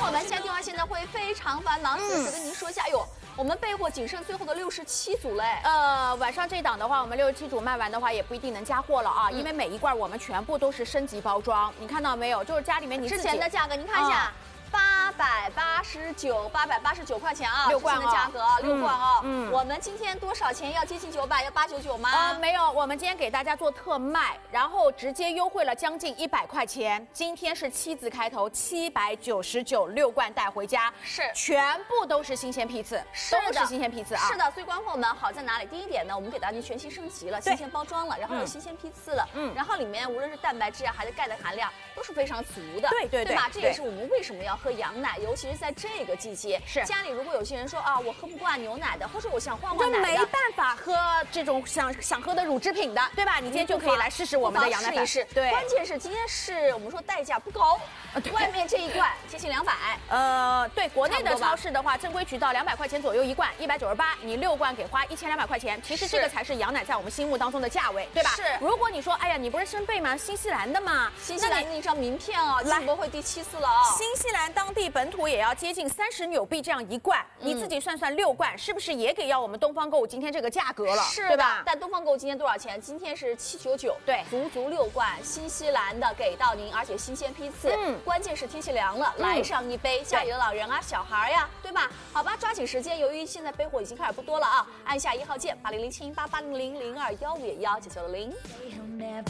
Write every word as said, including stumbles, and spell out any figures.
伙们，现在电话现在会非常繁忙，此时跟您说一下，哎呦。 我们备货仅剩最后的六十七组嘞。 呃，晚上这档的话，我们六十七组卖完的话，也不一定能加货了啊，嗯、因为每一罐我们全部都是升级包装，你看到没有？就是家里面你之前的价格，您看一下。嗯八百八十九，八百八十九块钱啊， 六罐的价格啊，六罐啊。 嗯， 我们今天多少钱？要接近九百，要八九九吗？ 呃，没有，我们今天给大家做特卖，然后直接优惠了将近一百块钱。今天是七字开头，七百九十九，六罐带回家， 是全部都是新鲜批次，都是新鲜批次啊。 是的，所以观众们好在哪里？第一点呢，我们给大家全新升级了，新鲜包装了，然后有新鲜批次了，嗯，然后里面无论是蛋白质啊，还是钙的含量都是非常足的， 对对对吧？这也是我们为什么要喝羊奶，尤其。 其实在这个季节， 是家里如果有些人说啊，我喝不惯牛奶的，或者我想换换奶的， 没办法喝这种想想喝的乳制品的，对吧？你今天就可以来试试我们的羊奶粉， 试一试。 对， 关键是今天是我们说代价不高，外面这一罐接近两百。 呃，对，国内的超市的话，正规渠道两百块钱左右一罐，一百九十八，你六罐给花一千两百块钱。其实这个才是羊奶在我们心目当中的价位，对吧？ 是。 如果你说，哎呀，你不是生贝吗？新西兰的嘛， 新西兰那张名片啊，进博会第七次了啊。 新西兰当地本土也要接近三十纽币这样一罐，嗯、你自己算算六罐是不是也给要我们东方购物今天这个价格了？ 是对吧？ 但东方购物今天多少钱？今天是七九九， 对， 足足六罐新西兰的给到您，而且新鲜批次。嗯，关键是天气凉了，嗯、来上一杯，家里的老人啊、小孩呀，对吧？好吧，抓紧时间，由于现在备货已经开始不多了啊，按下一号键八零零七八八零零零二幺五幺九九零。